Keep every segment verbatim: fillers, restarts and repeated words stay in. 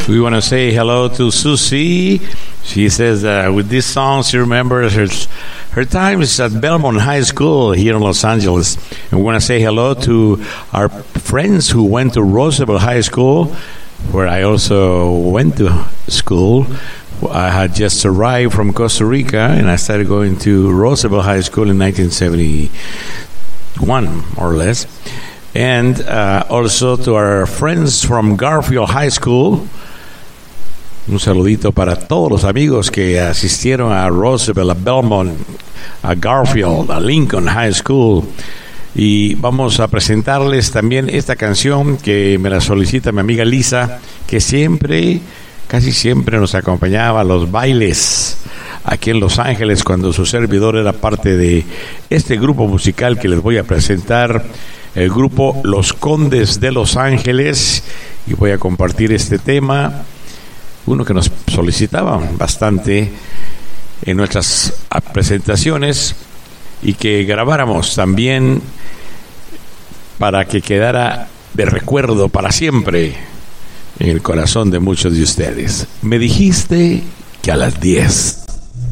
We want to say hello to Susie. She says that with this song, she remembers her, her times at Belmont High School here in Los Angeles. And we want to say hello to our friends who went to Roosevelt High School, where I also went to school. I had just arrived from Costa Rica, and I started going to Roosevelt High School in nineteen seventy-one, more or less. And uh, also to our friends from Garfield High School. Un saludito para todos los amigos que asistieron a Roosevelt, a Belmont, a Garfield, a Lincoln High School. Y vamos a presentarles también esta canción que me la solicita mi amiga Lisa, que siempre, casi siempre nos acompañaba a los bailes aquí en Los Ángeles cuando su servidor era parte de este grupo musical que les voy a presentar, el grupo Los Condes de Los Ángeles. Y voy a compartir este tema, uno que nos solicitaban bastante en nuestras presentaciones y que grabáramos también para que quedara de recuerdo para siempre en el corazón de muchos de ustedes. Me dijiste que a las diez.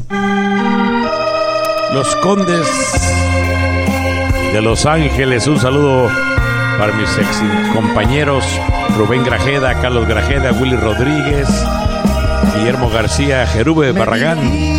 Los Condes de Los Ángeles, un saludo para mis ex compañeros Rubén Grajeda, Carlos Grajeda, Willy Rodríguez, Guillermo García, Jerube Barragán.